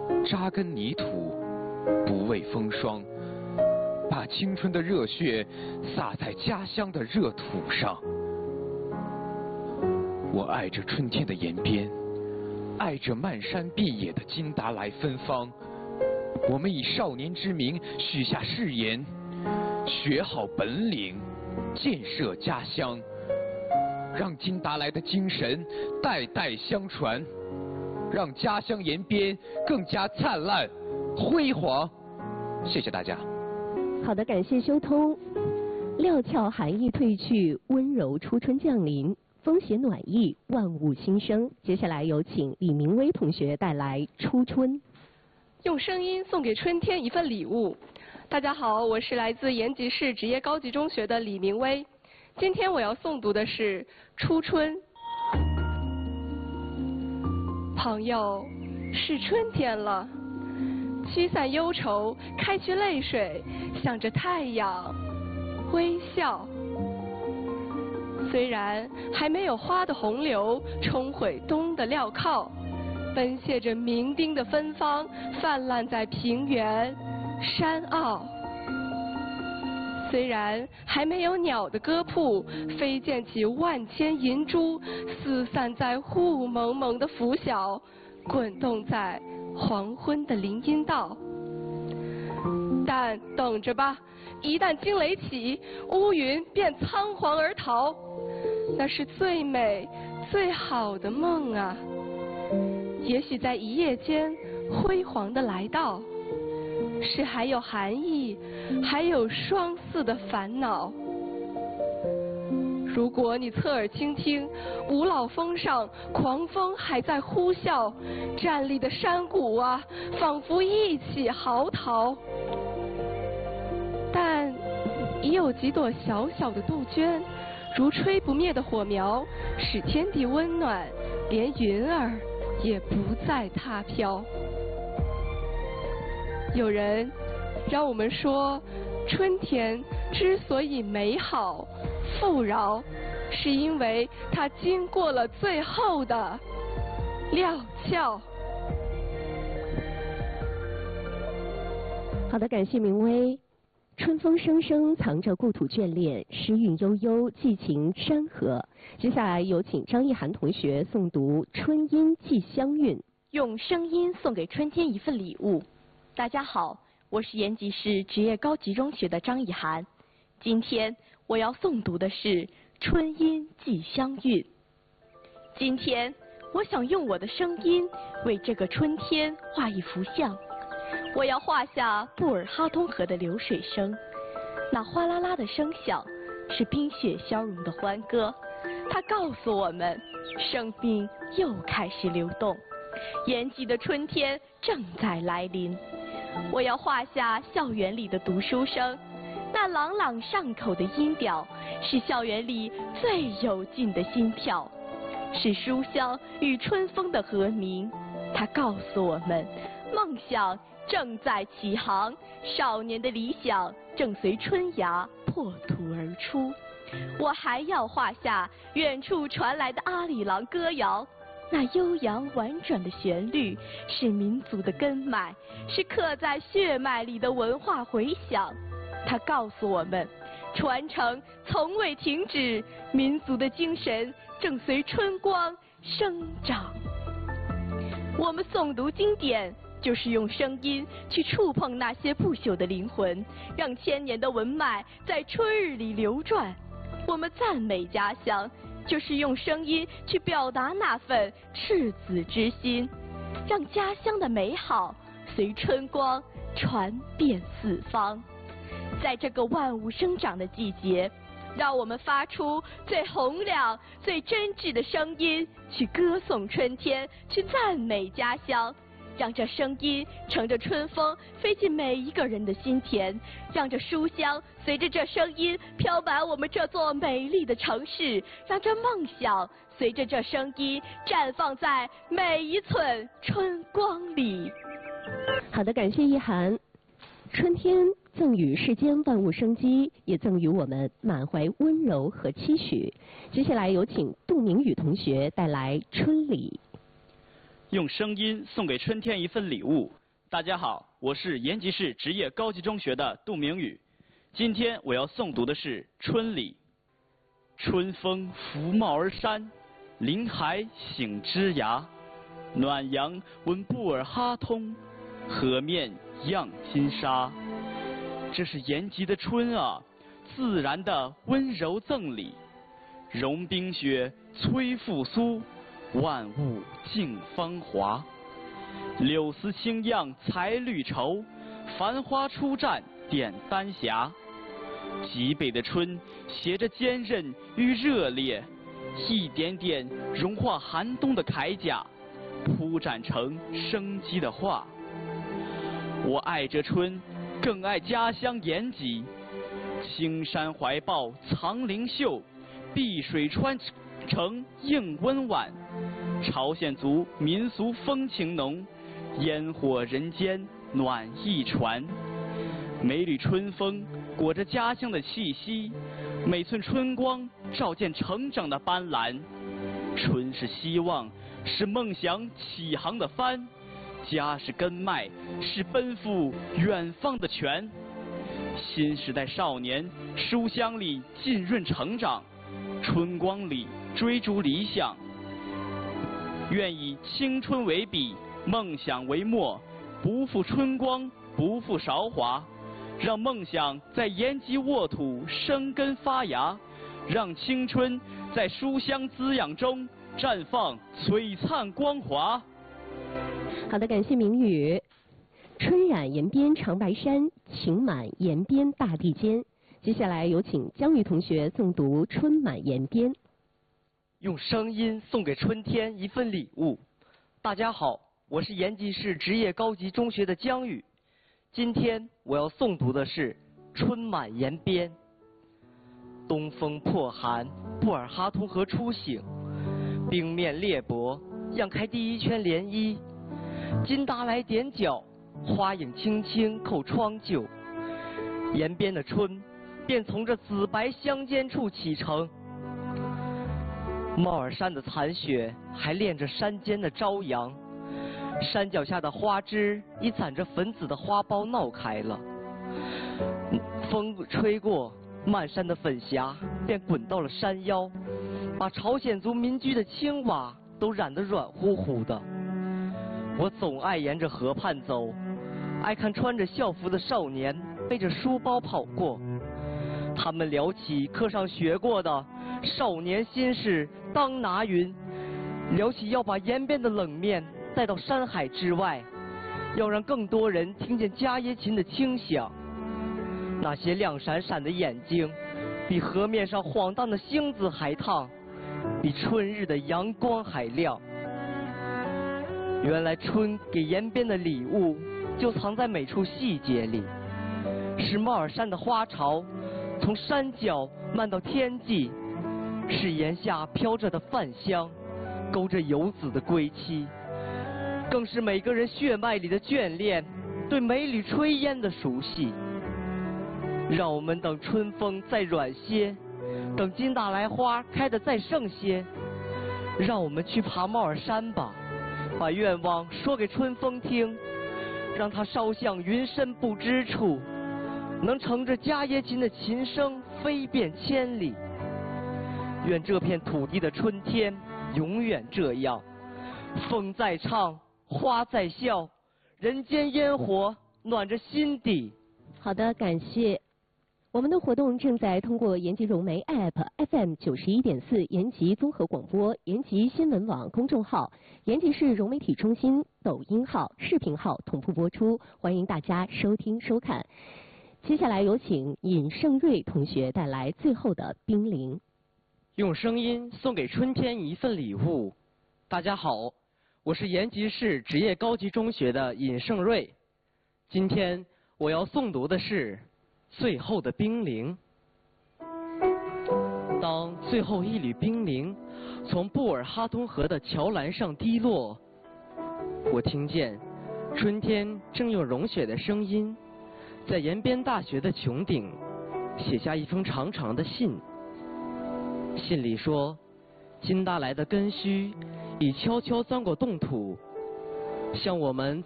扎根泥土，不畏风霜，把青春的热血洒在家乡的热土上。我爱着春天的延边，爱着漫山遍野的金达莱芬芳。我们以少年之名许下誓言，学好本领，建设家乡，让金达莱的精神代代相传，让家乡延边更加灿烂辉煌。谢谢大家。 好的，感谢修通。料峭寒意褪去，温柔初春降临，风携暖意，万物新生。接下来有请李明威同学带来《初春》。 用声音送给春天一份礼物。大家好，我是来自延吉市职业高级中学的李明威。今天我要诵读的是《初春》。朋友，是春天了，驱散忧愁，开去泪水，向着太阳微笑。虽然还没有花的洪流冲毁冬的镣铐，奔泻着酩酊的芬芳，泛滥在平原山坳。虽然还没有鸟的歌瀑飞溅起万千银珠，四散在雾蒙蒙的拂晓，滚动在黄昏的林荫道。但等着吧，一旦惊雷起，乌云便仓皇而逃，那是最美最好的梦啊。也许在一夜间辉煌的来到，是还有寒意，还有霜似的烦恼。如果你侧耳倾听，五老峰上狂风还在呼啸，站立的山谷啊，仿佛一起嚎啕。但已有几朵小小的杜鹃，如吹不灭的火苗，使天地温暖，连云儿也不再他飘。有人让我们说，春天之所以美好富饶，是因为它经过了最后的料峭。 好的，感谢明威。春风声声藏着故土眷恋，诗韵悠悠寄情山河。接下来有请张一涵同学诵读《春阴寄乡韵》， 用声音送给春天一份礼物。大家好，我是延吉市职业高级中学的张一涵。今天我要诵读的是《春阴寄乡韵》。今天我想用我的声音为这个春天画一幅像。我要画下布尔哈通河的流水声，那哗啦啦的声响是冰雪消融的欢歌，它告诉我们生命又开始流动，延吉的春天正在来临。我要画下校园里的读书声，那朗朗上口的音调是校园里最有劲的心跳，是书香与春风的和鸣，它告诉我们梦想正在起航，少年的理想正随春芽破土而出。我还要画下远处传来的阿里郎歌谣，那悠扬婉转的旋律是民族的根脉，是刻在血脉里的文化回响。它告诉我们，传承从未停止，民族的精神正随春光生长。我们诵读经典，就是用声音去触碰那些不朽的灵魂，让千年的文脉在春日里流转。我们赞美家乡，就是用声音去表达那份赤子之心，让家乡的美好随春光传遍四方。在这个万物生长的季节，让我们发出最洪亮、最真挚的声音，去歌颂春天，去赞美家乡。让这声音乘着春风飞进每一个人的心田，让这书香随着这声音飘满我们这座美丽的城市，让这梦想随着这声音绽放在每一寸春光里。 好的，感谢一涵。春天赠予世间万物生机，也赠予我们满怀温柔和期许。接下来有请杜明宇同学带来《春礼》。 用声音送给春天一份礼物。大家好，我是延吉市职业高级中学的杜明宇。今天我要诵读的是《春礼》。春风拂帽而山，林海醒枝芽。暖阳闻布尔哈通，河面漾金沙。这是延吉的春啊，自然的温柔赠礼。融冰雪，催复苏，万物竞芳华。柳丝轻漾裁绿绸，繁花初绽点丹霞。极北的春携着坚韧与热烈，一点点融化寒冬的铠甲，铺展成生机的画。我爱这春，更爱家乡延吉。青山怀抱藏灵秀，碧水穿城映温婉。朝鲜族民俗风情浓，烟火人间暖意传。每缕春风裹着家乡的气息，每寸春光照见成长的斑斓。春是希望，是梦想起航的帆；家是根脉，是奔赴远方的泉。新时代少年书香里浸润成长，春光里追逐理想。愿以青春为笔，梦想为墨，不负春光，不负韶华。让梦想在延吉沃土生根发芽，让青春在书香滋养中绽放璀璨光华。 好的，感谢明宇。春染延边长白山，情满延边大地间。接下来有请江宇同学诵读《春满延边》。 用声音送给春天一份礼物。大家好，我是延吉市职业高级中学的江宇。今天我要诵读的是《春满延边》。东风破寒，布尔哈通河初醒，冰面裂帛，漾开第一圈涟漪。金达莱踮脚，花影轻轻扣窗旧。延边的春，便从这紫白相间处启程。帽儿山的残雪还恋着山间的朝阳，山脚下的花枝已攒着粉紫的花苞闹开了。风吹过，漫山的粉霞便滚到了山腰，把朝鲜族民居的青瓦都染得软乎乎的。我总爱沿着河畔走，爱看穿着校服的少年背着书包跑过，他们聊起课上学过的少年心事当拿云，聊起要把延边的冷面带到山海之外，要让更多人听见伽耶琴的清响。那些亮闪闪的眼睛，比河面上晃荡的星子还烫，比春日的阳光还亮。原来春给延边的礼物，就藏在每处细节里。是帽儿山的花潮，从山脚漫到天际；是檐下飘着的饭香，勾着游子的归期；更是每个人血脉里的眷恋，对每缕炊烟的熟悉。让我们等春风再软些，等金大来花开得再盛些，让我们去爬帽儿山吧，把愿望说给春风听，让它烧向云深不知处，能乘着伽耶琴的琴声飞遍千里。愿这片土地的春天永远这样，风在唱，花在笑，人间烟火暖着心底。 好的，感谢。我们的活动正在通过延吉融媒 App FM 91.4延吉综合广播、延吉新闻网公众号、延吉市融媒体中心抖音号、视频号同步播出，欢迎大家收听收看。接下来有请尹胜瑞同学带来最后的冰凌。 用声音送给春天一份礼物。大家好，我是延吉市职业高级中学的尹胜瑞。今天我要诵读的是最后的冰凌。当最后一缕冰凌从布尔哈通河的桥栏上滴落，我听见春天正用融雪的声音，在延边大学的穹顶写下一封长长的信。信里说，金达莱的根须已悄悄钻过冻土， 向我们